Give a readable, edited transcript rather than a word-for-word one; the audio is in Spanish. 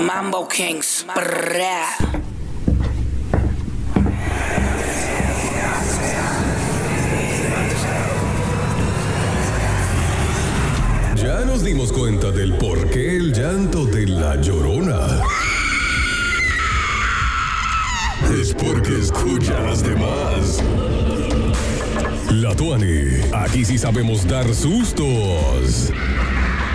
Mambo Kings. Brrrah. Ya nos dimos cuenta del por qué el llanto de la Llorona. Es porque escucha a las demás. La Tuani, aquí sí sabemos dar sustos.